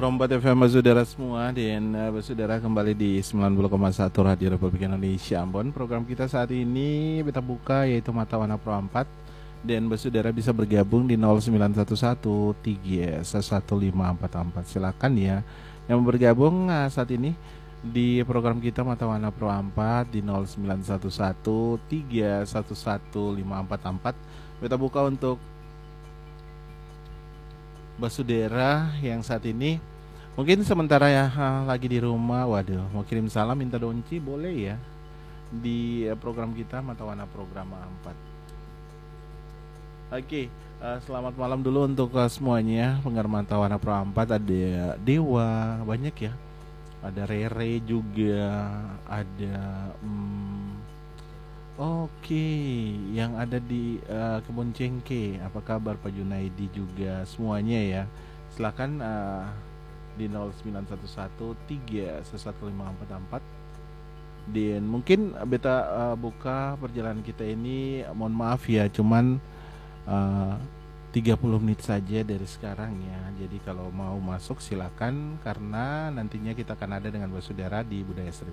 Perompat FM saudara semua dan saudara kembali di 90,1 Radio Republik Indonesia Ambon. Program kita saat ini kita buka yaitu Mata Wana Pro 4 dan saudara bisa bergabung di 0911 silakan ya yang bergabung saat ini di program kita Mata Wana Pro 4 di 0911 kita buka untuk Basudera yang saat ini mungkin sementara ya lagi di rumah, waduh mau kirim salam minta donci boleh ya di program kita Mata Wana program 4. Oke, selamat malam dulu untuk semuanya pendengar Mata Wana Pro 4. Ada Dewa banyak ya, ada Rere juga, ada oke, yang ada di Kebun Cengke. Apa kabar Pak Junaidi juga semuanya ya. Silakan di 0911 dan mungkin beta buka perjalanan kita ini. Mohon maaf ya, cuman 30 menit saja dari sekarang ya. Jadi kalau mau masuk silakan karena nantinya kita akan ada dengan saudara di Budaya Sri